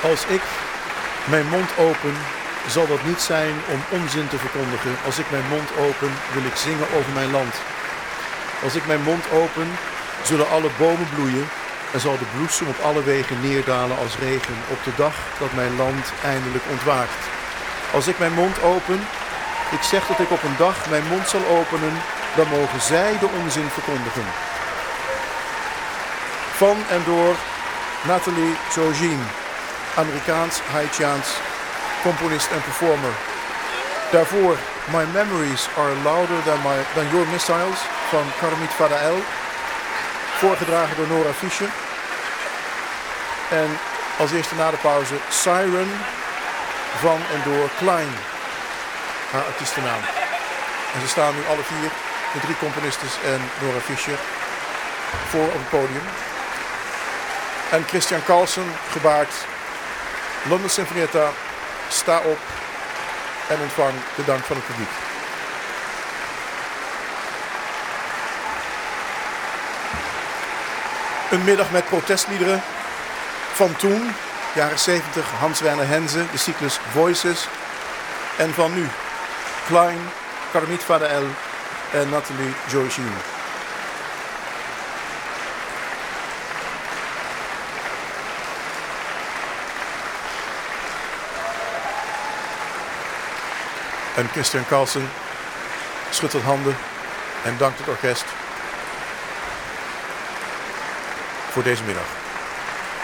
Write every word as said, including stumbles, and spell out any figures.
Als ik mijn mond open, zal dat niet zijn om onzin te verkondigen. Als ik mijn mond open, wil ik zingen over mijn land. Als ik mijn mond open, zullen alle bomen bloeien en zal de bloesem op alle wegen neerdalen als regen op de dag dat mijn land eindelijk ontwaakt. Als ik mijn mond open, ik zeg dat ik op een dag mijn mond zal openen, dan mogen zij de onzin verkondigen. Van en door Nathalie Georgine, Amerikaans Haitiaans componist en performer. Daarvoor My Memories Are Louder Than, my, than Your Missiles van Karamit Fadael, voorgedragen door Nora Fischer. En als eerste na de pauze Siren van en door Klein, haar artiestennaam. En ze staan nu alle vier, de drie componisten en Nora Fischer, voor op het podium. En Christian Carlsen gebaard, London Sinfonietta, sta op en ontvang de dank van het publiek. Een middag met protestliederen van toen, jaren zeventig, Hans Werner Henze, de cyclus Voices. En van nu, Klein, Karamit Fadael en Nathalie Georgine. En Christian Carlsen schudt wat handen en dankt het orkest voor deze middag.